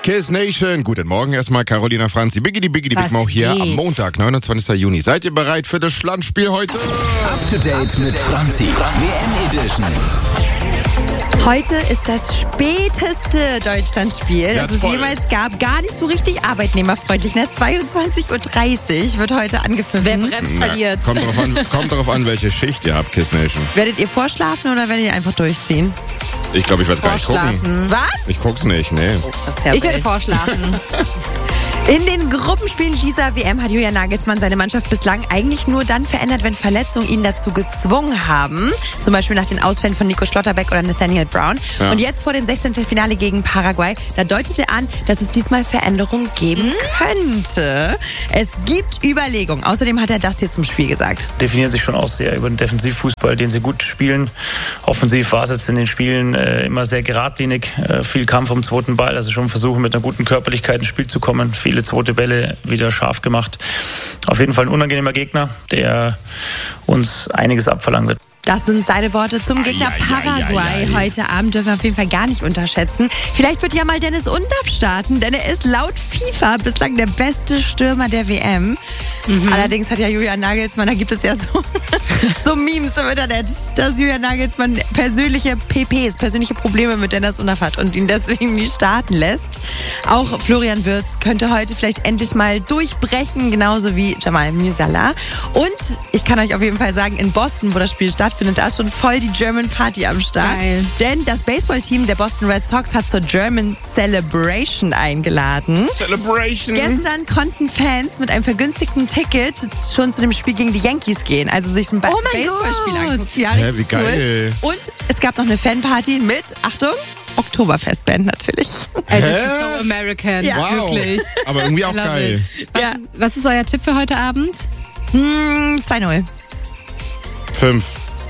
Kiss Nation. Guten Morgen erstmal, Carolina Franzi. Biggie die Big Mau hier am Montag, 29. Juni. Seid ihr bereit für das Schlandspiel heute? Up to date mit Franzi. WM Edition. Heute ist das späteste Deutschlandspiel, das es jemals gab. Gar nicht so richtig arbeitnehmerfreundlich. 22:30 Uhr wird heute angepfiffen. Wer bremst, verliert. Kommt darauf an, welche Schicht ihr habt, Kiss Nation. Werdet ihr vorschlafen oder werdet ihr einfach durchziehen? Ich glaube, ich werde gar nicht gucken. Was? Ich guck's nicht, nee. Das ist ja Ich werde vorschlafen. In den Gruppenspielen dieser WM hat Julian Nagelsmann seine Mannschaft bislang eigentlich nur dann verändert, wenn Verletzungen ihn dazu gezwungen haben. Zum Beispiel nach den Ausfällen von Nico Schlotterbeck oder Nathaniel Brown. Ja. Und jetzt vor dem 16. Finale gegen Paraguay, da deutet er an, dass es diesmal Veränderungen geben könnte. Es gibt Überlegungen. Außerdem hat er das hier zum Spiel gesagt. Definieren sich schon auch sehr über den Defensivfußball, den sie gut spielen. Offensiv war es jetzt in den Spielen immer sehr geradlinig. Viel Kampf um den zweiten Ball, also schon versuchen, mit einer guten Körperlichkeit ins Spiel zu kommen. Viele zweite Bälle wieder scharf gemacht. Auf jeden Fall ein unangenehmer Gegner, der uns einiges abverlangen wird. Das sind seine Worte zum Gegner Paraguay. Heute Abend dürfen wir auf jeden Fall gar nicht unterschätzen. Vielleicht wird ja mal Dennis Undaff starten, denn er ist laut FIFA bislang der beste Stürmer der WM. Allerdings hat ja Julian Nagelsmann, da gibt es ja so Memes im Internet, dass Julian Nagelsmann persönliche Probleme mit Dennis Undaff hat und ihn deswegen nie starten lässt. Auch Florian Wirtz könnte heute vielleicht endlich mal durchbrechen, genauso wie Jamal Musiala. Und ich kann euch auf jeden Fall sagen, in Boston, wo das Spiel stattfindet, da ist schon voll die German Party am Start. Geil. Denn das Baseballteam der Boston Red Sox hat zur German Celebration eingeladen. Celebration! Gestern konnten Fans mit einem vergünstigten Ticket schon zu dem Spiel gegen die Yankees gehen. Also sich ein Baseballspiel angucken. Ja, richtig wie geil. Cool. Und es gab noch eine Fanparty mit, Achtung, Oktoberfestband natürlich. Ey, das ist so American, Ja. Wow. wirklich. Aber irgendwie auch Love geil. it. Was ist euer Tipp für heute Abend? 2-0. 5-0.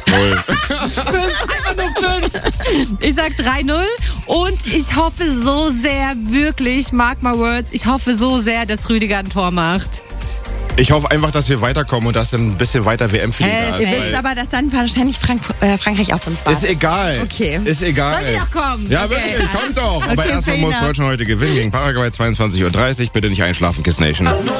Einfach nur 5. Ich sag 3-0 und ich hoffe so sehr, wirklich, mark my words, ich hoffe so sehr, dass Rüdiger ein Tor macht. Ich hoffe einfach, dass wir weiterkommen und dass dann ein bisschen weiter WM-Feeling da Ihr ist. wisst aber, dass dann wahrscheinlich Frankreich auf uns wartet. Ist egal. Okay. Ist egal. Soll die doch kommen? Ja, wirklich, kommt doch. Aber Okay, erstmal fair muss enough. Deutschland heute gewinnen gegen Paraguay 22:30 Uhr. Bitte nicht einschlafen, Kiss Nation.